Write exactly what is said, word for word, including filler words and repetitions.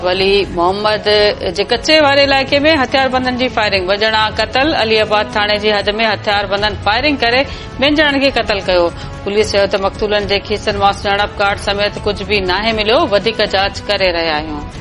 वली मोहम्मद जे कच्चे वारे इलाइक़े में हथियारबंदनि जी फायरिंग, ॿ ॼणा क़तल। अलीआबाद थाणे जी हद में हथियारबंदनि फायरिंग करे ॿिनि ॼणनि खे क़तल कयो। पुलिस चयो त मक़तूलनि जे खीसनि मां सुञाणप कार्ड समेत कुझु बि नाहे मिलियो। वधीक जांच करे रहिया आहियूं।